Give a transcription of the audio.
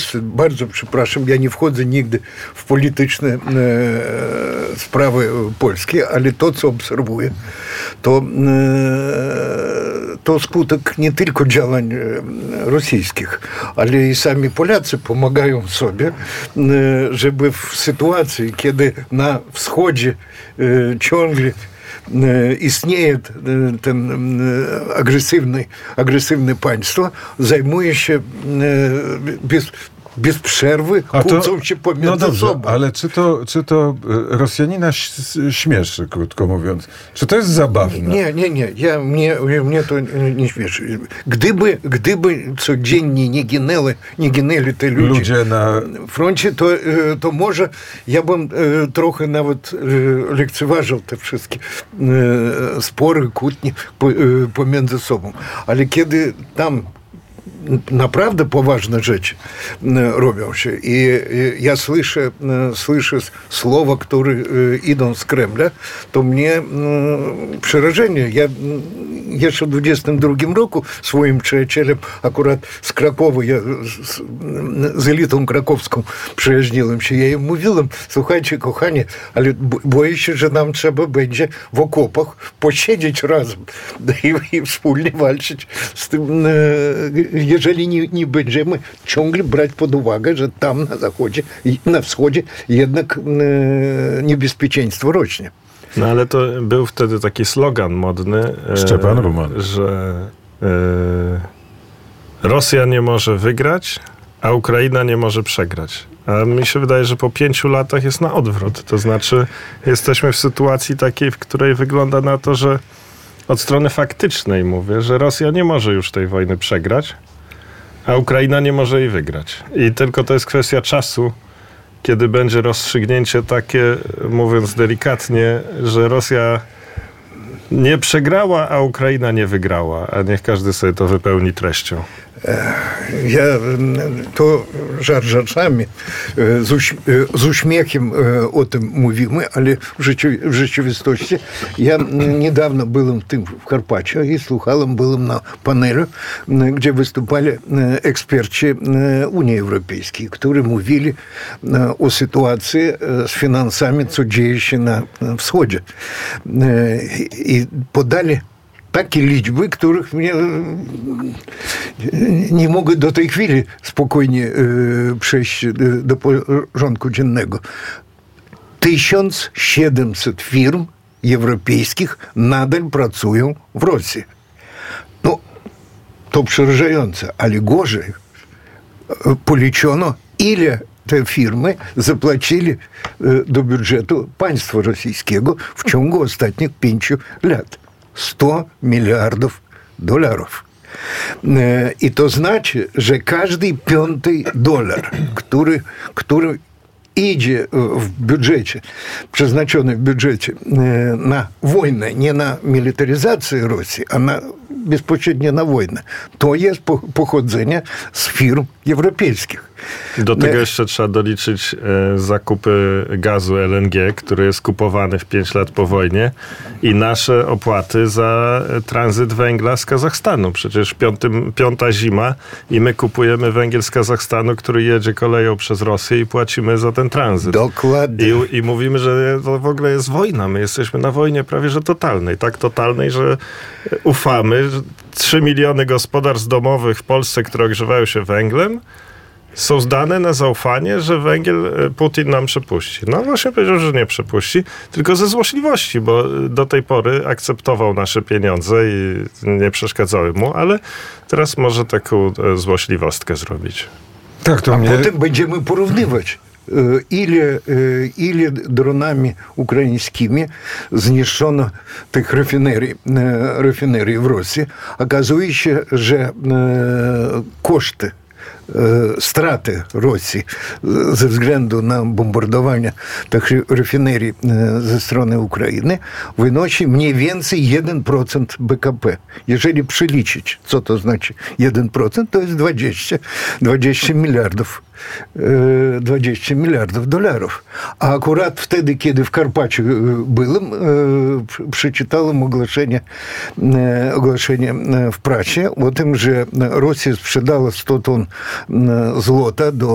bardzo przepraszam, ja nie wchodzę nigdy w polityczne sprawy polskie, ale to, co obserwuję, to skutek nie tylko działań rosyjskich, ale i sami Polacy pomagają sobie, żeby w sytuacji, kiedy na wschodzie ciągle istnieje ten agresywne państwo, zajmuje się bez przerwy, kłócą się pomiędzy sobą. Ale czy to Rosjanina śmieszy, krótko mówiąc? Czy to jest zabawne? Nie. Mnie to nie śmieszy. Gdyby codziennie nie ginęli te ludzie na froncie, to może ja bym trochę nawet lekceważył te wszystkie spory, kłótnie pomiędzy sobą. Ale kiedy tam naprawdę poważne rzeczy robią się. I ja słyszę słowa, które idą z Kremla, to mnie przerażenie. Ja jeszcze w 22 roku swoim przyjacielem akurat z Krakowa, ja z elitą krakowską przyjaźniłem się. Ja im mówiłem, słuchajcie, kochani, ale boję się, że nam trzeba będzie w okopach posiedzieć razem i wspólnie walczyć z tym, jeżeli nie będziemy ciągle brać pod uwagę, że tam na zachodzie i na wschodzie jednak niebezpieczeństwo rośnie. No ale to był wtedy taki slogan modny, Szczepan Roman, że Rosja nie może wygrać, a Ukraina nie może przegrać. A mi się wydaje, że po 5 latach jest na odwrót. To znaczy jesteśmy w sytuacji takiej, w której wygląda na to, że od strony faktycznej mówię, że Rosja nie może już tej wojny przegrać, a Ukraina nie może jej wygrać. I tylko to jest kwestia czasu, kiedy będzie rozstrzygnięcie takie, mówiąc delikatnie, że Rosja nie przegrała, a Ukraina nie wygrała. A niech każdy sobie to wypełni treścią. Ja to żartami, z uśmiechem o tym mówimy, ale w rzeczywistości ja niedawno byłem w Karpacie i słuchałem, byłem na panelu, gdzie wystупали eksperci Unii Europejskiej, którzy mówili o sytuacji z finansami, co dzieje się na wschodzie. I podali takie liczby, których mnie nie mogę do tej chwili spokojnie przejść do porządku dziennego. 1700 firm europejskich nadal pracują w Rosji. No, to przerażające, ale gorzej policzono, ile te firmy zapłacili do budżetu państwa rosyjskiego w ciągu ostatnich 5 lat. $100 miliardów. I to znaczy, że każdy $5, który idzie w budżecie, przeznaczony w budżecie na wojnę, nie na militaryzację Rosji, a bezpośrednio na wojnę, to jest pochodzenie z firm europejskich. Do tego jeszcze trzeba doliczyć zakupy gazu LNG, który jest kupowany w 5 lat po wojnie i nasze opłaty za tranzyt węgla z Kazachstanu. Przecież piąta zima i my kupujemy węgiel z Kazachstanu, który jedzie koleją przez Rosję i płacimy za ten tranzyt. Dokładnie. I mówimy, że to w ogóle jest wojna. My jesteśmy na wojnie prawie że totalnej. Tak totalnej, że ufamy. 3 miliony gospodarstw domowych w Polsce, które ogrzewają się węglem, są zdane na zaufanie, że węgiel Putin nam przepuści. No właśnie powiedział, że nie przepuści, tylko ze złośliwości, bo do tej pory akceptował nasze pieniądze i nie przeszkadzały mu, ale teraz może taką złośliwostkę zrobić. Tak, to potem będziemy porównywać, ile dronami ukraińskimi zniszczono tych rafinerii w Rosji. Okazuje się, że koszty, straty Rosji ze względu na bombardowanie tych rafinerii ze strony Ukrainy wynosi mniej więcej 1% BKP. Jeżeli przeliczyć, co to znaczy 1%, to jest 20 miliardów. $20 miliardów. A akurat wtedy, kiedy w Karpacie byłem, przeczytałem ogłoszenie w prasie o tym, że Rosja sprzedała 100 ton złota do